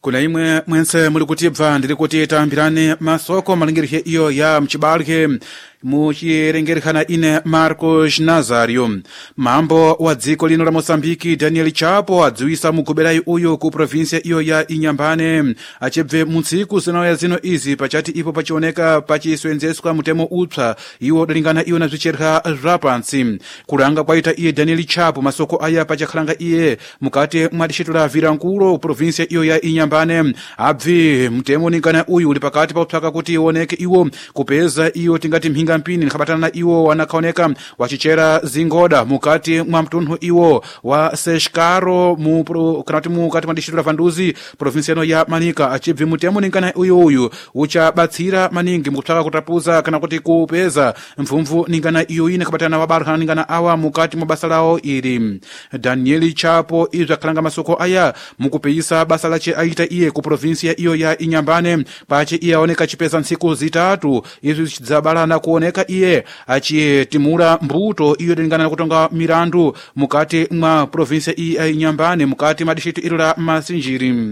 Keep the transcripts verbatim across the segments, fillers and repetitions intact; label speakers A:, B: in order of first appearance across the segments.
A: Kuna imwe mwense muli kutibva ndiri kuti tambirane masoko malingirike iyo ya mchibalike muchirengerikana ine Marcos Nazario. Mambo wa dziko lino la Mosambiki Daniel Chapo adziwisa mugoberayi uyu ku provinsia iyo ya Inyambane achebve muntsiku zinoya zino izi pachati ipo pachioneka pachiswenzeswa mutemo upsa iwo dalingana iyo na zvicherha zvapansi. Kulanga kwaita iye Daniel Chapo masoko aya pachakhalanga iye mukati mwa distrito la Vilankulo provinsia iyo ya Inyambane abvi mutemo ningana uyu uli pakati pa upsaka kuti ioneke iwo kupeza iyo tingati mhinga mpini nikabatana na iwo wanakaoneka wachichera zingoda mukati mwa mtunhu iwo wa Seshkaro mu kanati mukati mwa distrito la Vanduzi provinsiano ya Manika achibvi mutemo ningana uyu uyu uchabatsira maningi mukutaka kutapuza kana kuti kupeza mvumvu ningana iyo ine kabatana na wabarha ningana awa mukati mwa basa lao ili. Daniel Chapo izwa kalanga masoko aya mukupeisa basa lache aita iye ku provinsia iyo ya Inyambane pache iye aoneka chipeza nsiku zitatu izi chizabalana kuoneka iye achitimura mbuto iyo lingana na kutonga mirandu mukati mwa provinsia iya ya Inyambane mukati mwa distrito ilo la Masinjiri.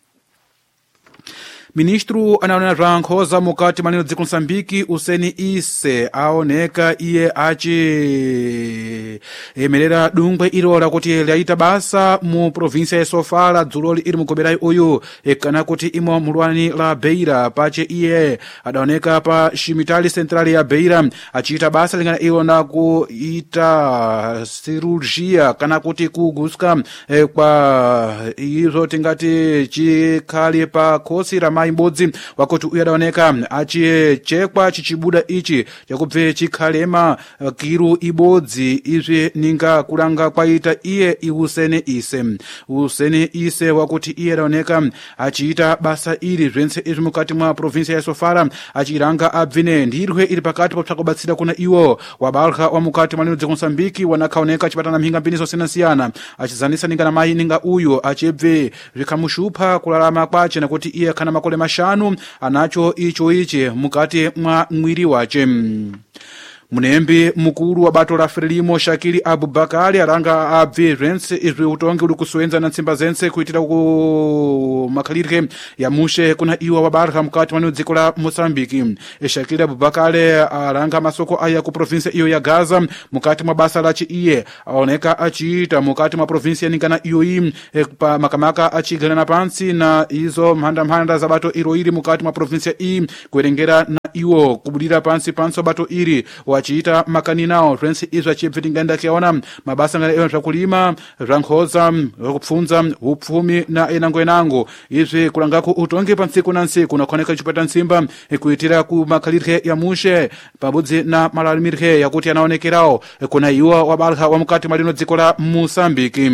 A: Ministru anaonena rankhoza mukati maneno dziko Msambiki Useni Ise aoneka iye achi emelera dungwe ilo la kuti laita basa mu provinsia ya Sofala dzuloli ili mugoberayi uyu ekana kuti imo mulwani la Beira pache iye adaoneka pa shimitali centrali ya Beira achita basa lingana ilo na kuita cirurgia kana kuti kuguska eh, kwa izo tingati chikali pa kosi la imbodzi wakuti uyadaoneka achichekwa chichibuda ichi chakubve chikhalema kiru ibodzi izvi ninga kulanga kwaita iye Useni Ise. Useni Ise wakuti iye adaoneka achiita basa ili zvense izvi mukati mwa provinsia ya Sofala achiranga abvine ndirwe ili pakati pakubatsira kuna iwo wabalha wa mukati mwa dziko Msambiki wanakaoneka chipatana mhinga mbini zosiyana siyana achizanisa ninga na mai ninga uyo achibve zvikamushupa kulalama kwache na kuti iye kana makole mashanu anacho icho ichi mukati mwa mwiri wache. Munembi mukuru wa bato la Frelimo Shakili Abubakari aranga abvi rense izwi utongi uli kusuenza na nsimba zense kuitira ku makalirike ya mushe kuna iwa wabarha mukati mwa dziko la Mosambiki. E Shakili Abubakari aranga masoko aya ku provinsia iyo ya Gaza mukati mwa basa lachi iye aoneka achiita mukati mwa provinsia ningana iyo ii e, pa makamaka achigalana pansi na izo mhanda mhanda za bato iro iri mukati mwa provinsia ii kuerengera na iwo kubudira pansi panso bato iri wachiita makani nao rensi izwa achibviti ngenda kiaona mabasa ngana ewa zvakulima zvankhoza kupfunza upfumi na enango enango izvi kulangaku utongi pa ntsiku na ntsiku nakoneka chipata nsimba kuitira ku makalirhe ya mushe pabudzi na malalimirhe yakuti anaonekerao kuna iwa wabalha wa mukati malino dziko la Mosambiki.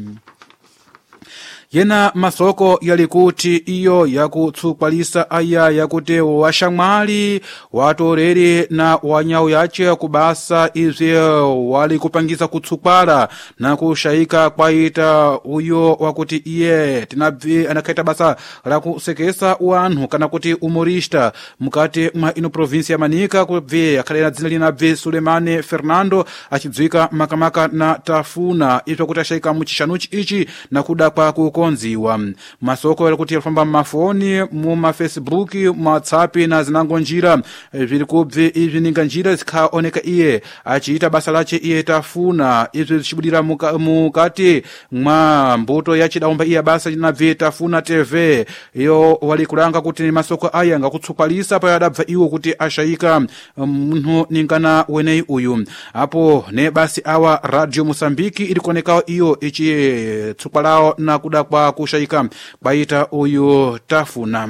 A: Yena masoko yalikuti iyo yakutsukwalisa aya yakuti washamwali watoreri na wanyau yache kubasa izvi wali kupangisa kutsukwala na kushaika kwaita uyo wakuti iye tinabvi anakaita basa la kusekesa uanhu kana kuti umorista mukati mwa ino provinsia Manika kubvi akhalena dzina linabvi Sulemane Fernando achidzwika makamaka na Tafuna izvo kuti ashaika muchishanuchi ichi na kuda kwa kuko konziwa. Masoko yalikuti yalifamba mafoni mu ma Facebook mu WhatsApp na zinango njira vili kubvi izvi ninga njira zikaoneka iye achiita basa lache iye Tafuna izvi zichibudira muka, mukati mwa mbuto yachidaomba iye basa linabvi Tafuna T V iyo walikulanga kuti masoko aya ngakutsukwalisa pa yadabva iwo kuti ashaika munhu ningana wenei uyu apo ne basi awa Radio Mosambiki ilikuonekao iyo ichi tsukwalao na kuda kwa kushaika baita uyu Tafuna.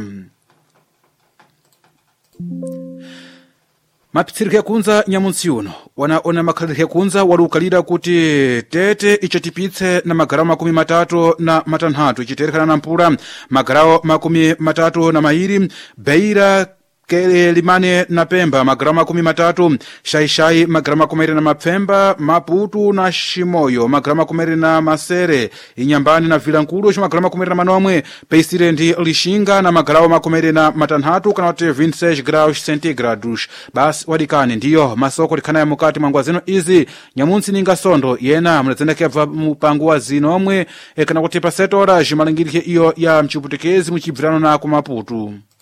A: Mapitsirike kunza nyamunsiuno wanaona makalirike kunza walukalira kuti tete ichatipitse na magarao makumi matatu na matanhatu ichiterekana na mpura magarao makumi matatu na mahiri Beira Kele Limane na Pemba magrama kumi matatu, Shaishai magrama kumeri na Mapemba, Maputu na Shimoyo magrama kumeri na Masere, Inyambani na Vilankulu magrama kumeri na Manomwe, Peisire ndi Lishinga na magrama makumeri na Matanhatu kanote vingt-seis graus centigrados. Basi wadikani ndiyo masoko likana ya mukati mangwa zino izi nyamunsi ninga sondo yena mnazendeke mpanguwa zino omwe ekana kuti pasetora jimalingirike iyo ya mchiputekezi mchibvirano na kumaputu.